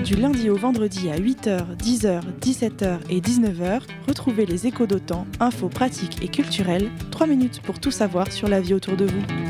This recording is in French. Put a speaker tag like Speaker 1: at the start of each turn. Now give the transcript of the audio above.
Speaker 1: Du lundi au vendredi à 8h, 10h, 17h et 19h, retrouvez les échos d'OTAN, infos pratiques et culturelles, 3 minutes pour tout savoir sur la vie autour de vous.